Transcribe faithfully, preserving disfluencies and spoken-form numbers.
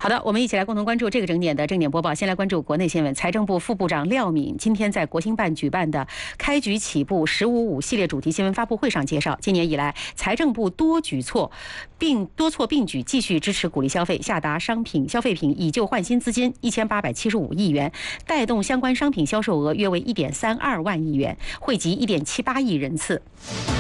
好的，我们一起来共同关注这个整点的正点播报。先来关注国内新闻。财政部副部长廖敏今天在国新办举办的“开局起步十五五”系列主题新闻发布会上介绍，今年以来，财政部多举措并多措并举，继续支持鼓励消费，下达商品消费品以旧换新资金一千八百七十五亿元，带动相关商品销售额约为一点三二万亿元，惠及一点七八亿人次。